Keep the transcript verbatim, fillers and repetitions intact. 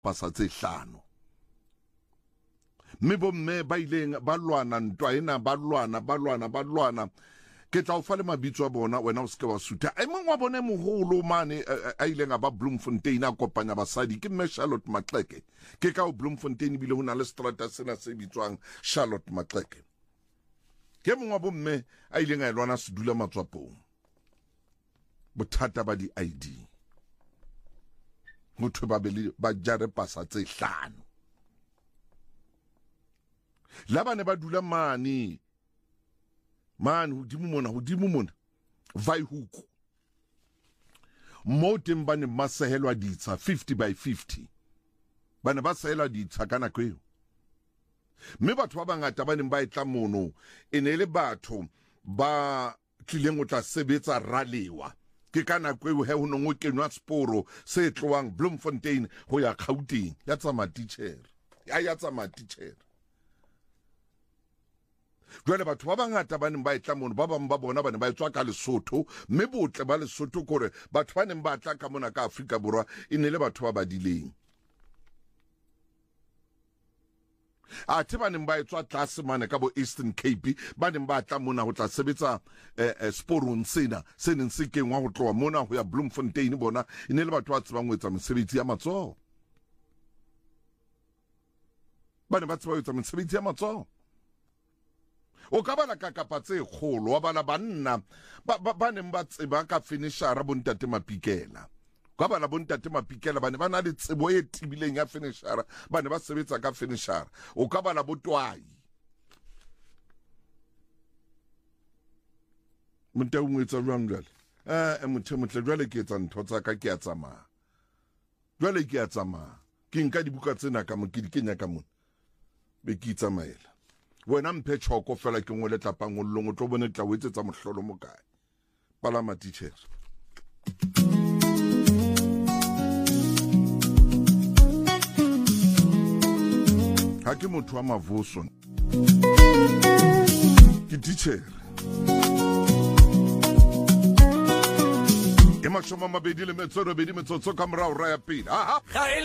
pasa tse hlano mme bomme ba ileng ba lwana ntwa ena ba lwana ba lwana ba lwana ke tla o fa le mabitso a bona wena o se ke wa suta a mongwe wa bone mogolo mane a ileng a ba Bloemfontein a kopanya basadi ke mme Charlotte Maxeke ke ka o Bloemfontein bile ho na le strata sena se bitswang Charlotte Maxeke ke mongwe wa bomme a ileng a lwana se dula matswapong bothata ba di I D motho ba bele ba jare pasa tse hlano la bane ba dula mane man hodimo mona hodimo mona Vaihuku mo teng bane masehelwa ditsha fifty by fifty bane ba sehelwa ditsha kana kweo mme batho ba bangata bane ba etla mono ene le batho ba tlileng o tla sebetsa ralewa ke kana kweo he ho nngwe kenwa sporo se tlowang Bloemfontein ho ya Gauteng ya tsa ma teacher ya ya tsa ma teacher jwale batho ba bangata ba neng ba etla mono ba bang ba bona ba ne ba etswa ka Lesotho mme botle ba Lesotho kore batho ba neng ba tla ka mona ka Afrika Borwa e ne le batho ba badileng a te ba neng ba etswa tlase mane ka bo Eastern Cape ba neng ba tla mona ho tla sebetsa eh, eh, sporong sena se neng se kengwa ho tloa mona ho ya Bloemfontein bona e ne le batho ba tsebang ho etsa mesebetsi ya matsoho ba ne ba tseba ho etsa mesebetsi ya matsoho o ka bala ka kapa tse kgolo wa bala banna ba ba neng ba tseba ka finishera bontate Mapikela ka bala bontate Mapikela bane ba na le tsebo e tibileng ya finishera bane ba sebetsa ka finishera o ka bala botwai motho o ngwetsa jwang jwale eh motho motle jwale ke etsa ntho tsa ka ke a tsamaya jwale ke a tsamaya ke nka dibuka tsena ka mo ke di kenya ka mona be ke tsamaela wena mphe tshoko fela ke ngole tlapang o longo tlo bone tla o etsetsa mohlolo mo kae palama teacher ha ke motho wa mavoso ke teacher e mashoma mabedi le metsoro bedi metsotso ka morao ra ya pele ha ha